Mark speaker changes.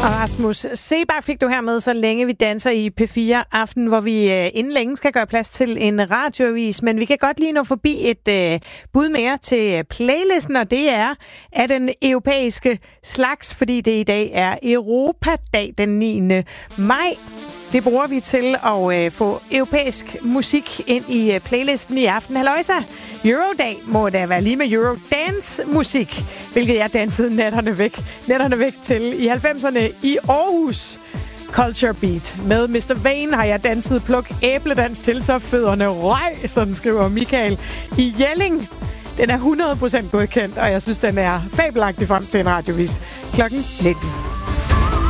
Speaker 1: Og Rasmus Seebach fik du her med, så længe vi danser i P4 Aften, hvor vi inden længe skal gøre plads til en radioavis. Men vi kan godt lige nå forbi et bud mere til playlisten, og det er af den europæiske slags, fordi det i dag er Europadag den 9. maj. Det bruger vi til at få europæisk musik ind i playlisten i aften. Halløjsa! Eurodag må da være lige med Eurodance-musik, hvilket jeg dansede nætterne væk til i 90'erne i Aarhus. Culture Beat. Med Mr. Vane har jeg danset pluk æbledans til, så fødderne røg, sådan skriver Michael i Jelling. Den er 100% godkendt, og jeg synes, den er fabelagtig frem til en radiovis klokken 19.